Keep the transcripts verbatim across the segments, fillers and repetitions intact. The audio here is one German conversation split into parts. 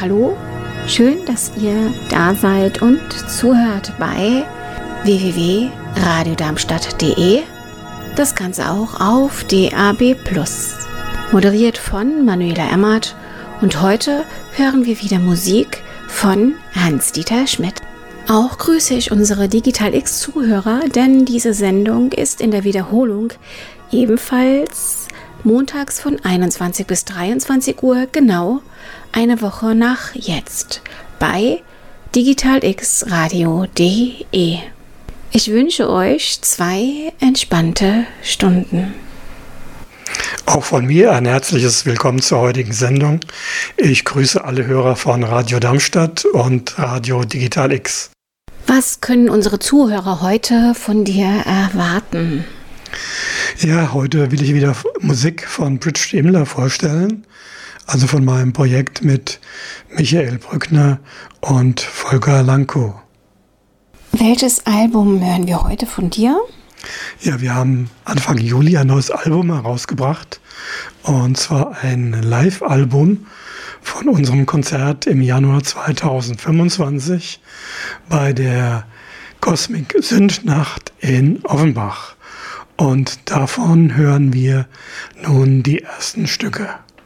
hallo. Schön, dass ihr da seid und zuhört bei w w w punkt radio darmstadt punkt d e. Das Ganze auch auf D A B plus. Moderiert von Manuela Emmert und heute hören wir wieder Musik von Hans-Dieter Schmidt. Auch grüße ich unsere Digital X-Zuhörer, denn diese Sendung ist in der Wiederholung ebenfalls montags von einundzwanzig bis dreiundzwanzig Uhr, genau eine Woche nach jetzt, bei Digital X Radio punkt d e. Ich wünsche euch zwei entspannte Stunden. Auch von mir ein herzliches Willkommen zur heutigen Sendung. Ich grüße alle Hörer von Radio Darmstadt und Radio Digital X. Was können unsere Zuhörer heute von dir erwarten? Ja, heute will ich wieder Musik von Bridget Imler vorstellen, also von meinem Projekt mit Michael Brückner und Volker Lankow. Welches Album hören wir heute von dir? Ja, wir haben Anfang Juli ein neues Album herausgebracht, und zwar ein Live-Album von unserem Konzert im Januar zweitausendfünfundzwanzig bei der Cosmic Sündnacht in Offenbach. Und davon hören wir nun die ersten Stücke.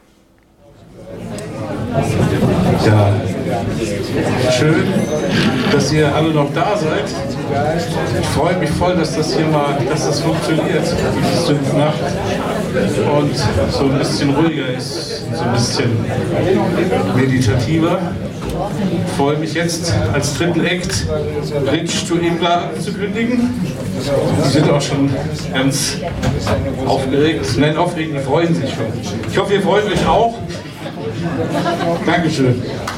Ja, schön, dass ihr alle noch da seid. Ich freue mich voll, dass das hier mal, dass das funktioniert, die Sündnacht, und so ein bisschen ruhiger ist, so ein bisschen meditativer. Ich freue mich jetzt als Triple-Act Bridge to Imler anzukündigen. Die sind auch schon ganz aufgeregt. Nein, aufgeregt, die freuen sich schon. Ich hoffe, ihr freut euch auch. Dankeschön.